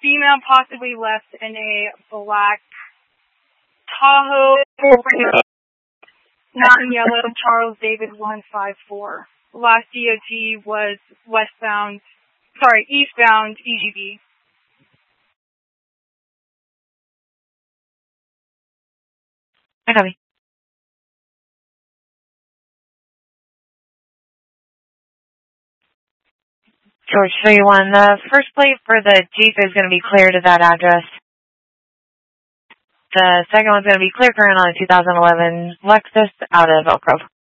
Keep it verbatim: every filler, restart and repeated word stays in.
female possibly left in a black Tahoe, not in yellow, Charles David one five four. Last D O T was westbound, sorry, eastbound E G B. I copy. George three one, the first plate for the Jeep is going to be clear to that address. The second one's going to be clear current on a two thousand eleven Lexus out of Elk Grove.